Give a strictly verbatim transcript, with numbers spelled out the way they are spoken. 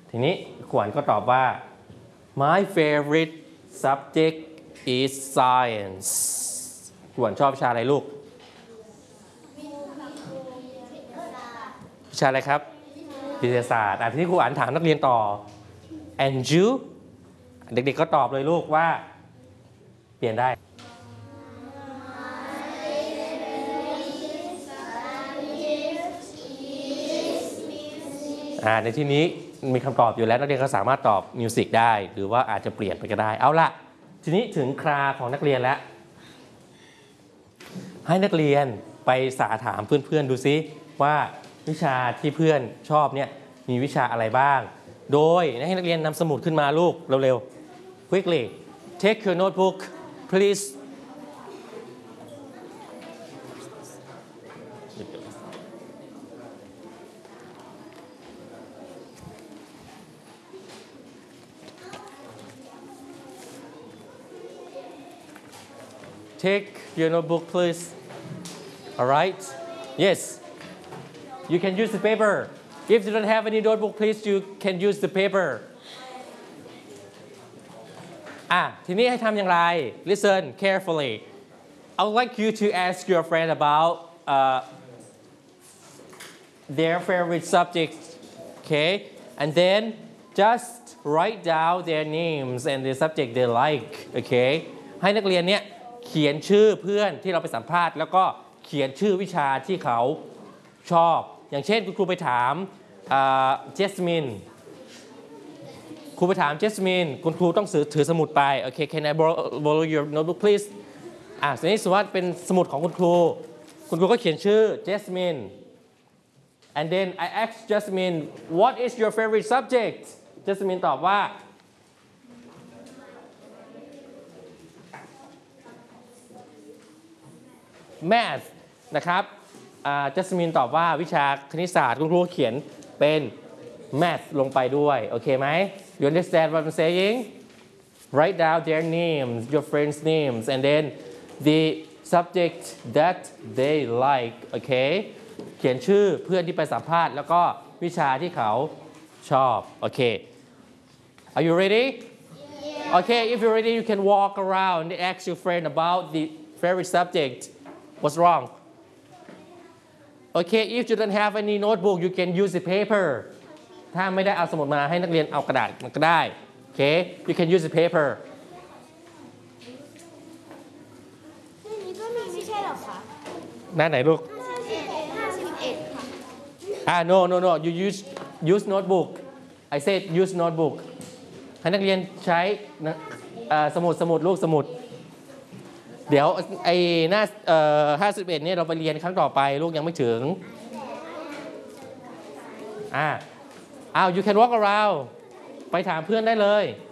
ทีนี้ขวัญก็ตอบว่า my favorite subject is science ขวัญชอบวิชาอะไรลูกวิชาอะไรครับวิทยาศาสตร์อ่ะทีนี้ครูอ่านถามนักเรียนต่อ and you เด็กๆก็ตอบเลยลูกว่าเปลี่ยนได้อ่าในที่นี้มีคำตอบอยู่แล้วนักเรียนก็สามารถตอบมิวสิกได้หรือว่าอาจจะเปลี่ยนไปก็ได้เอาละทีนี้ถึงคราของนักเรียนแล้วให้นักเรียนไปสาถามเพื่อนๆดูซิว่าวิชาที่เพื่อนชอบเนี่ยมีวิชาอะไรบ้างโดยให้นักเรียนนำสมุดขึ้นมาลูกเร็วๆ quickly take your notebook please take your notebook please all right yes you can use the paper if you don't have any notebook please you can use the paper อ่ะทีนี้ให้ทำอย่างไร listen carefully I would like you to ask your friend about uh, their favorite subject okay and then just write down their names and the subject they like okay ให้นักเรียนเนี่ยเขียนชื่อเพื่อนที่เราไปสัมภาษณ์แล้วก็เขียนชื่อวิชาที่เขาชอบอย่างเช่นคุณครูไปถามเจสมินครูไปถามเจสมินคุณครูต้องถือสมุดไปโอเค can I borrow, borrow your notebook please อ่ะทีนี้สมมติว่าเป็นสมุดของคุณครูคุณครูก็เขียนชื่อเจสมิน and then I asked Jasmine what is your favorite subject Jasmine ตอบว่าmath นะครับจัสมินตอบว่าวิชาคณิตศาสตร์คุณครูเขียนเป็น math ลงไปด้วยโอเคไหม you understand what I'm saying write down their names your friends names and then the subject that they like โอเคเขียนชื่อเพื่อนที่ไปสัมภาษณ์แล้วก็วิชาที่เขาชอบโอเค are you ready yeah. okay if you're ready you can walk around and ask your friend about the favorite subject what's wrong okay if you don't have any notebook you can use the paper ถ้าไม่ได้เอาสมุดมาให้นักเรียนเอากระดาษมันก็ได้ okay you can use the paper นี่ก็มีไม่ใช่หรอคะหน้าไหนลูกห้าสิบเอ็ดค่ะอ่า no no no you use use notebook I said use notebook ให้นักเรียนใช้สมุดสมุดลูกสมุดเดี๋ยวไอ้หน้าเอ่อห้าสิบเอ็ดเนี่ยเราไปเรียนครั้งต่อไปลูกยังไม่ถึงอ่าอ้าว you can walk around ไปถามเพื่อนได้เลย